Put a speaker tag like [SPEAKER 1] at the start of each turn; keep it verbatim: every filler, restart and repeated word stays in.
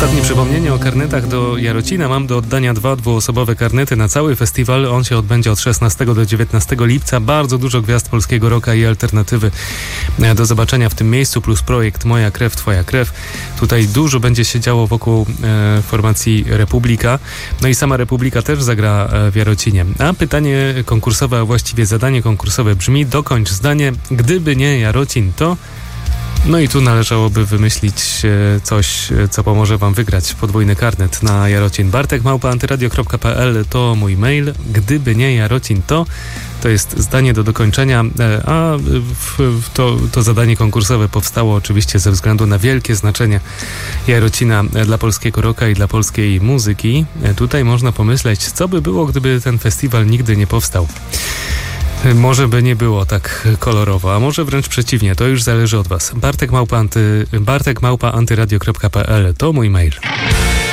[SPEAKER 1] Ostatnie przypomnienie o karnetach do Jarocina. Mam do oddania dwa dwuosobowe karnety na cały festiwal. On się odbędzie od szesnastego do dziewiętnastego lipca. Bardzo dużo gwiazd polskiego rocka i alternatywy do zobaczenia w tym miejscu, plus projekt Moja krew, twoja krew. Tutaj dużo będzie się działo wokół e, formacji Republika. No i sama Republika też zagra w Jarocinie. A pytanie konkursowe, a właściwie zadanie konkursowe brzmi: dokończ zdanie, gdyby nie Jarocin, to... No i tu należałoby wymyślić coś, co pomoże wam wygrać podwójny karnet na Jarocin. Bartek małpa antyradio kropka pe el to mój mail. Gdyby nie Jarocin, to to jest zdanie do dokończenia, a to, to zadanie konkursowe powstało oczywiście ze względu na wielkie znaczenie Jarocina dla polskiego rocka i dla polskiej muzyki. Tutaj można pomyśleć, co by było, gdyby ten festiwal nigdy nie powstał. Może by nie było tak kolorowo, a może wręcz przeciwnie, to już zależy od was. Bartek małpa, anty, Bartek małpa antyradio kropka pe el to mój mail.